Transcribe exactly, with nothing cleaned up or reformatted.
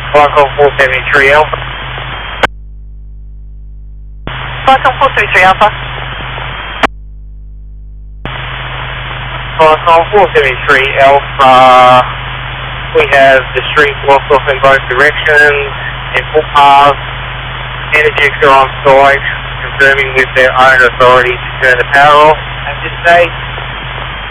Falcon four seventy-three Alpha. Falcon four seventy-three Alpha. Falcon four seventy-three Alpha. We have the street blocked off in both directions, in footpaths. Energetics are on site, confirming with their own authority to turn the power off at this stage.